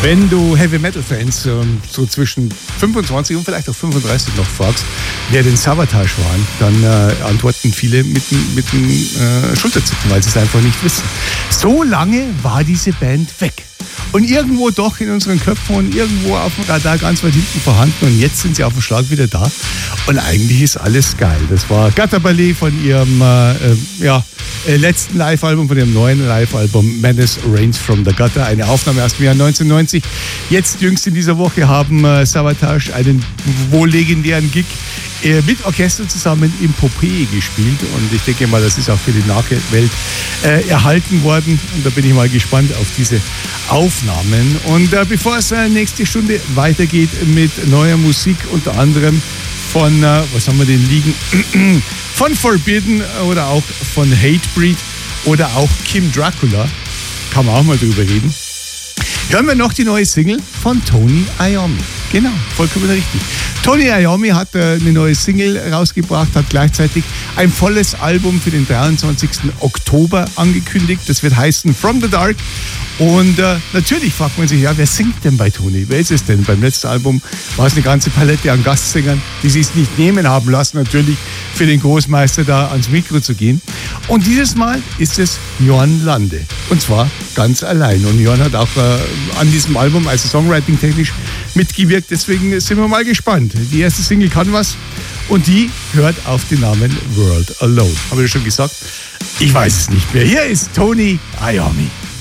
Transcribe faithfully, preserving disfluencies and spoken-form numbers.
Wenn du Heavy-Metal-Fans ähm, so zwischen fünfundzwanzig und vielleicht auch fünfunddreißig noch fragst, wer den Savatage waren, dann äh, antworten viele mit dem mit dem, äh, Schulterzucken, weil sie es einfach nicht wissen. So lange war diese Band weg. Und irgendwo doch in unseren Köpfen und irgendwo auf dem Radar ganz weit hinten vorhanden. Und jetzt sind sie auf dem Schlag wieder da. Und eigentlich ist alles geil. Das war Gutter Ballet von ihrem äh, äh, ja, äh, letzten Live-Album, von ihrem neuen Live-Album Menace Reigns from the Gutter. Eine Aufnahme aus dem Jahr neunzehnhundertneunzig. Jetzt jüngst in dieser Woche haben äh, Savatage einen wohl legendären Gig äh, mit Orchester zusammen im Popeye gespielt. Und ich denke mal, das ist auch für die Nachwelt äh, erhalten worden. Und da bin ich mal gespannt auf diese Aufnahmen. Und äh, bevor es äh, nächste Stunde weitergeht mit neuer Musik, unter anderem von, äh, was haben wir denn liegen? Von Forbidden oder auch von Hatebreed oder auch Kim Dracula. Kann man auch mal drüber reden. Hören wir noch die neue Single von Tony Iommi. Genau, vollkommen richtig. Tony Iommi hat äh, eine neue Single rausgebracht, hat gleichzeitig ein volles Album für den dreiundzwanzigsten Oktober angekündigt. Das wird heißen From the Dark. Und äh, natürlich fragt man sich, ja, wer singt denn bei Tony? Wer ist es denn? Beim letzten Album war es eine ganze Palette an Gastsängern, die sich es nicht nehmen haben lassen, natürlich für den Großmeister da ans Mikro zu gehen. Und dieses Mal ist es Jörn Lande. Und zwar ganz allein. Und Jörn hat auch äh, an diesem Album, also Songwriting-technisch, mitgewirkt. Deswegen sind wir mal gespannt. Die erste Single kann was. Und die hört auf den Namen World Alone. Habe ich schon gesagt? Ich weiß es nicht mehr. Hier ist Tony Iommi.